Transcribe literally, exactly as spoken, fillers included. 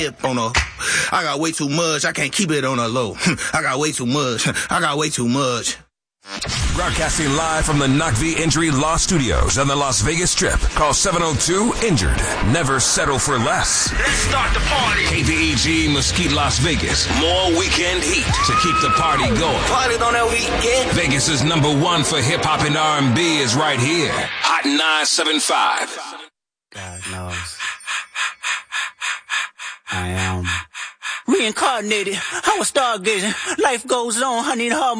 on her. I got way too much. I can't keep it on a low. I got way too much. I got way too much. Broadcasting live from the Knock V Injury Law Studios on the Las Vegas Strip. Call seven oh two injured. Never settle for less. Let's start the party. K P E G Mesquite, Las Vegas. More weekend heat to keep the party going. Party on that weekend. Vegas's number one for hip hop and R and B is right here. Hot nine seven five. God knows. I am reincarnated. I was stargazing. Life goes on. I need hard